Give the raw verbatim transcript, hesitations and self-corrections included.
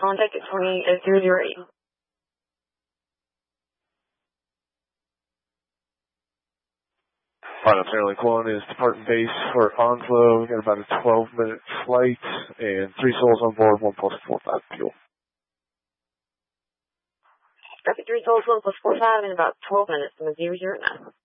contact at twenty uh, zero zero eight. Final Fairlink one is departing base for Onslow. We've got about a twelve minute flight and three souls on board, one plus four five fuel. Traffic three souls, one plus four five in about twelve minutes from the zero zero nine.